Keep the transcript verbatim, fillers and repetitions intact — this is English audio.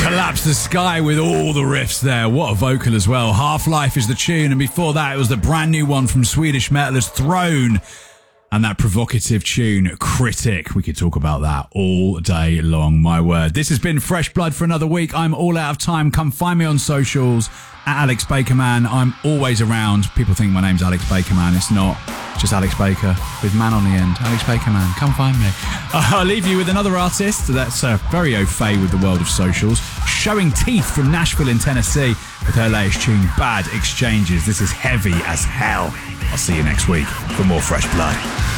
Collapse the Sky with all the riffs there. What a vocal as well. Half-Life is the tune, and before that it was the brand new one from Swedish metalers Throne. And that provocative tune, Critic. We could talk about that all day long, my word. This has been Fresh Blood for another week. I'm all out of time. Come find me on socials at Alex Bakerman. I'm always around. People think my name's Alex Bakerman. It's not. It's just Alex Baker with man on the end. Alex Bakerman. Come find me. Uh, I'll leave you with another artist that's uh, very au fait with the world of socials. Showing Teeth from Nashville in Tennessee with her latest tune, Bad Exchanges. This is heavy as hell. I'll see you next week for more Fresh Blood.